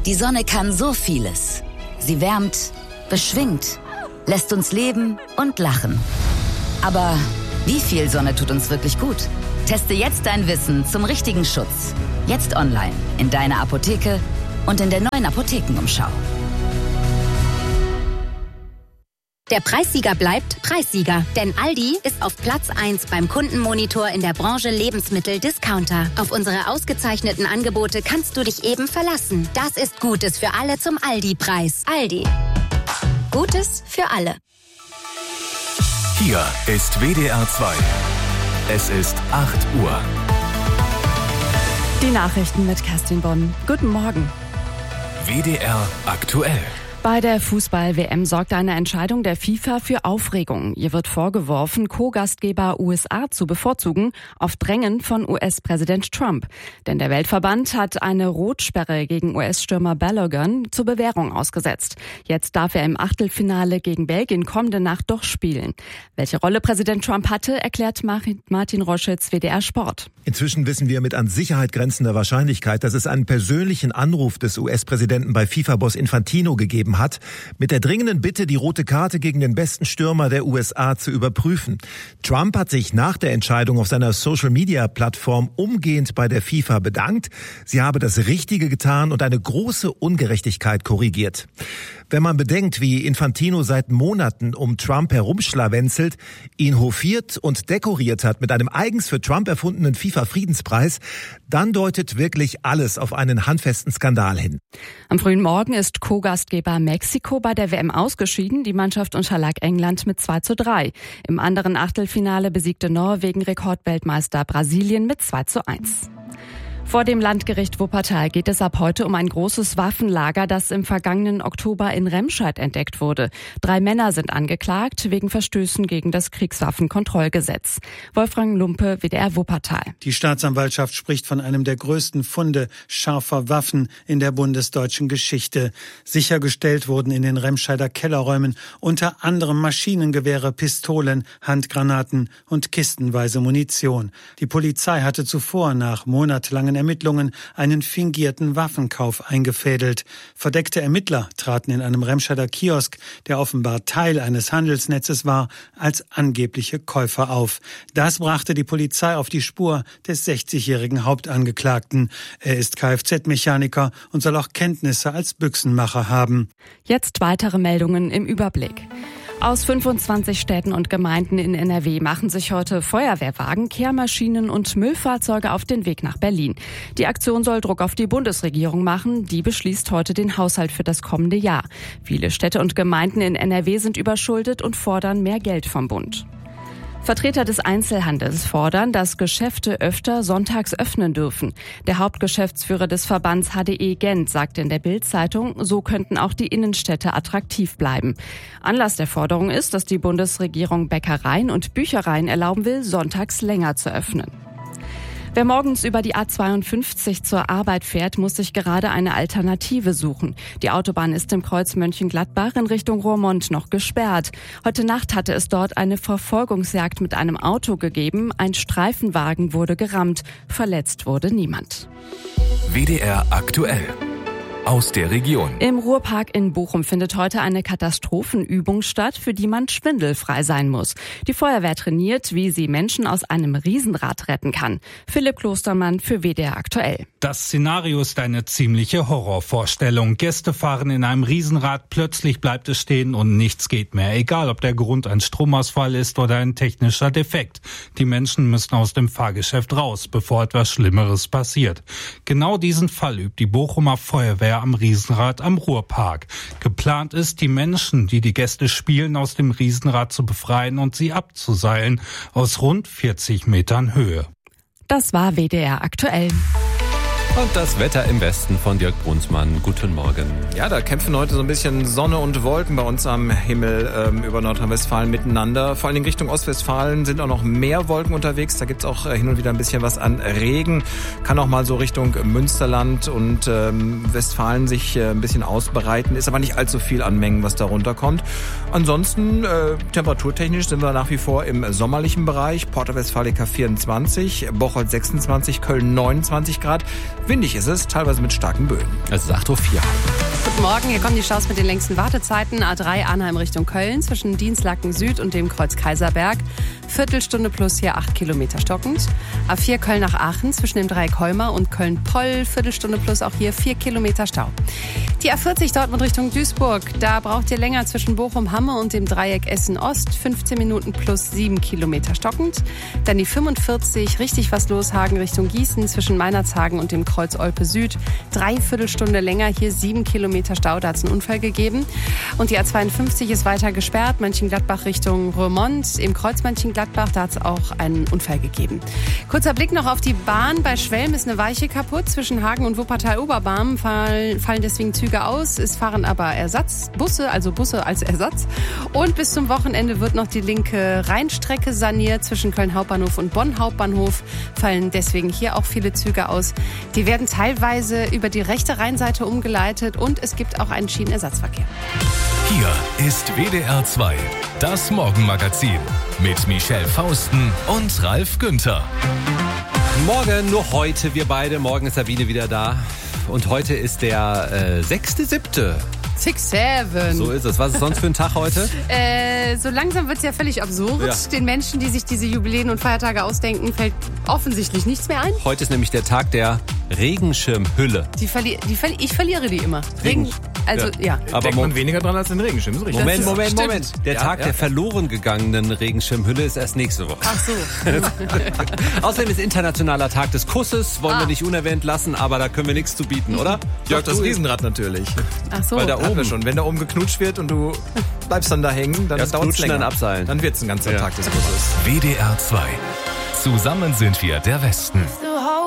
Die Sonne kann so vieles. Sie wärmt, beschwingt, lässt uns leben und lachen. Aber wie viel Sonne tut uns wirklich gut? Teste jetzt dein Wissen zum richtigen Schutz. Jetzt online, in deiner Apotheke und in der neuen Apothekenumschau. Der Preissieger bleibt Preissieger, denn Aldi ist auf Platz 1 beim Kundenmonitor in der Branche Lebensmittel-Discounter. Auf unsere ausgezeichneten Angebote kannst du dich eben verlassen. Das ist Gutes für alle zum Aldi-Preis. Aldi. Gutes für alle. Hier ist WDR 2. Es ist 8 Uhr. Die Nachrichten mit Kerstin Bonn. Guten Morgen. WDR aktuell. Bei der Fußball-WM sorgt eine Entscheidung der FIFA für Aufregung. Ihr wird vorgeworfen, Co-Gastgeber USA zu bevorzugen, auf Drängen von US-Präsident Trump. Denn der Weltverband hat eine Rotsperre gegen US-Stürmer Balogun zur Bewährung ausgesetzt. Jetzt darf er im Achtelfinale gegen Belgien kommende Nacht doch spielen. Welche Rolle Präsident Trump hatte, erklärt Martin Roschitz, WDR Sport. Inzwischen wissen wir mit an Sicherheit grenzender Wahrscheinlichkeit, dass es einen persönlichen Anruf des US-Präsidenten bei FIFA-Boss Infantino gegeben hat, mit der dringenden Bitte, die rote Karte gegen den besten Stürmer der USA zu überprüfen. Trump hat sich nach der Entscheidung auf seiner Social-Media-Plattform umgehend bei der FIFA bedankt. Sie habe das Richtige getan und eine große Ungerechtigkeit korrigiert. Wenn man bedenkt, wie Infantino seit Monaten um Trump herumschlawenzelt, ihn hofiert und dekoriert hat mit einem eigens für Trump erfundenen FIFA-Friedenspreis, dann deutet wirklich alles auf einen handfesten Skandal hin. Am frühen Morgen ist Co-Gastgeber Mexiko bei der WM ausgeschieden. Die Mannschaft unterlag England mit 2:3. Im anderen Achtelfinale besiegte Norwegen Rekordweltmeister Brasilien mit 2:1. Vor dem Landgericht Wuppertal geht es ab heute um ein großes Waffenlager, das im vergangenen Oktober in Remscheid entdeckt wurde. 3 Männer sind angeklagt wegen Verstößen gegen das Kriegswaffenkontrollgesetz. Wolfgang Lumpe, WDR Wuppertal. Die Staatsanwaltschaft spricht von einem der größten Funde scharfer Waffen in der bundesdeutschen Geschichte. Sichergestellt wurden in den Remscheider Kellerräumen unter anderem Maschinengewehre, Pistolen, Handgranaten und kistenweise Munition. Die Polizei hatte zuvor nach monatelangen Ermittlungen einen fingierten Waffenkauf eingefädelt. Verdeckte Ermittler traten in einem Remscheider Kiosk, der offenbar Teil eines Handelsnetzes war, als angebliche Käufer auf. Das brachte die Polizei auf die Spur des 60-jährigen Hauptangeklagten. Er ist Kfz-Mechaniker und soll auch Kenntnisse als Büchsenmacher haben. Jetzt weitere Meldungen im Überblick. Aus 25 Städten und Gemeinden in NRW machen sich heute Feuerwehrwagen, Kehrmaschinen und Müllfahrzeuge auf den Weg nach Berlin. Die Aktion soll Druck auf die Bundesregierung machen. Die beschließt heute den Haushalt für das kommende Jahr. Viele Städte und Gemeinden in NRW sind überschuldet und fordern mehr Geld vom Bund. Vertreter des Einzelhandels fordern, dass Geschäfte öfter sonntags öffnen dürfen. Der Hauptgeschäftsführer des Verbands HDE Gent sagte in der Bild-Zeitung, so könnten auch die Innenstädte attraktiv bleiben. Anlass der Forderung ist, dass die Bundesregierung Bäckereien und Büchereien erlauben will, sonntags länger zu öffnen. Wer morgens über die A52 zur Arbeit fährt, muss sich gerade eine Alternative suchen. Die Autobahn ist im Kreuz Mönchengladbach in Richtung Roermond noch gesperrt. Heute Nacht hatte es dort eine Verfolgungsjagd mit einem Auto gegeben. Ein Streifenwagen wurde gerammt. Verletzt wurde niemand. WDR aktuell. Aus der Region. Im Ruhrpark in Bochum findet heute eine Katastrophenübung statt, für die man schwindelfrei sein muss. Die Feuerwehr trainiert, wie sie Menschen aus einem Riesenrad retten kann. Philipp Klostermann für WDR aktuell. Das Szenario ist eine ziemliche Horrorvorstellung. Gäste fahren in einem Riesenrad, plötzlich bleibt es stehen und nichts geht mehr. Egal, ob der Grund ein Stromausfall ist oder ein technischer Defekt. Die Menschen müssen aus dem Fahrgeschäft raus, bevor etwas Schlimmeres passiert. Genau diesen Fall übt die Bochumer Feuerwehr am Riesenrad am Ruhrpark. Geplant ist, die Menschen, die die Gäste spielen, aus dem Riesenrad zu befreien und sie abzuseilen aus rund 40 Metern Höhe. Das war WDR aktuell. Und das Wetter im Westen von Dirk Brunsmann. Guten Morgen. Ja, da kämpfen heute so ein bisschen Sonne und Wolken bei uns am Himmel über Nordrhein-Westfalen miteinander. Vor allen Dingen Richtung Ostwestfalen sind auch noch mehr Wolken unterwegs. Da gibt's auch hin und wieder ein bisschen was an Regen. Kann auch mal so Richtung Münsterland und Westfalen sich ein bisschen ausbreiten. Ist aber nicht allzu viel an Mengen, was da runterkommt. Ansonsten temperaturtechnisch sind wir nach wie vor im sommerlichen Bereich. Porta Westfalica 24, Bocholt 26, Köln 29 Grad. Windig ist es, teilweise mit starken Böen. Es ist 8:04 Uhr. Guten Morgen, hier kommen die Staus mit den längsten Wartezeiten. A3 Arnheim Richtung Köln zwischen Dienstlaken Süd und dem Kreuz Kaiserberg. Viertelstunde plus hier 8 Kilometer stockend. A4 Köln nach Aachen zwischen dem Dreieck Holmer und Köln-Poll. Viertelstunde plus auch hier 4 Kilometer Stau. Die A40 Dortmund Richtung Duisburg. Da braucht ihr länger zwischen Bochum-Hamme und dem Dreieck Essen-Ost. 15 Minuten plus 7 Kilometer stockend. Dann die 45 richtig was los Hagen Richtung Gießen zwischen Meinerzhagen und dem Kreuz Olpe Süd. 3/4 Stunde länger, hier 7 Kilometer Stau, da hat es einen Unfall gegeben. Und die A52 ist weiter gesperrt, Mönchengladbach Richtung Roermond. Im Kreuz Mönchengladbach, da hat es auch einen Unfall gegeben. Kurzer Blick noch auf die Bahn. Bei Schwelm ist eine Weiche kaputt. Zwischen Hagen und Wuppertal-Oberbarm fallen deswegen Züge aus. Es fahren aber Ersatzbusse, also Busse als Ersatz. Und bis zum Wochenende wird noch die linke Rheinstrecke saniert. Zwischen Köln Hauptbahnhof und Bonn Hauptbahnhof fallen deswegen hier auch viele Züge aus. Die werden teilweise über die rechte Rheinseite umgeleitet und es gibt auch einen Schienenersatzverkehr. Hier ist WDR 2, das Morgenmagazin mit Michelle Fausten und Ralf Günther. Morgen, nur heute, wir beide. Morgen ist Sabine wieder da. Und heute ist der 6.7. 6-7. So ist es. Was ist sonst für ein Tag heute? So langsam wird es ja völlig absurd. Ja. Den Menschen, die sich diese Jubiläen und Feiertage ausdenken, fällt offensichtlich nichts mehr ein. Heute ist nämlich der Tag der Regenschirmhülle. Ich verliere die immer. Ja. Aber denkt man weniger dran als den Regenschirm. Ist richtig. Moment. Der Tag der verloren gegangenen Regenschirmhülle ist erst nächste Woche. Ach so. Außerdem ist Internationaler Tag des Kusses. Wollen wir nicht unerwähnt lassen, aber da können wir nichts zu bieten, oder? Ja, das Riesenrad natürlich. Ach so. Weil da oben schon, wenn da oben geknutscht wird und du bleibst dann da hängen, dann dauert es länger. Dann abseilen. Dann wird es ein ganzer Tag des Kusses. WDR 2. Zusammen sind wir der Westen.